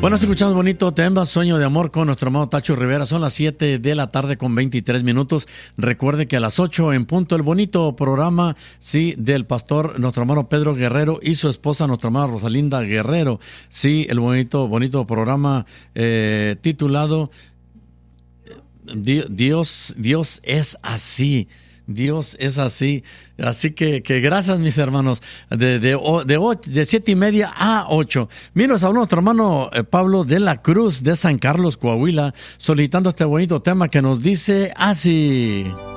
Bueno, escuchamos bonito tema, Sueño de Amor con nuestro hermano Tacho Rivera. Son las 7 de la tarde con 23 minutos. Recuerde que a las 8 en punto el bonito programa, sí, del pastor, nuestro hermano Pedro Guerrero y su esposa, nuestra hermana Rosalinda Guerrero. Sí, el bonito programa titulado Dios es así. Dios es así. Así que gracias, mis hermanos. De 7:30 a 8. Minos a nuestro hermano Pablo de la Cruz de San Carlos, Coahuila, solicitando este bonito tema que nos dice así.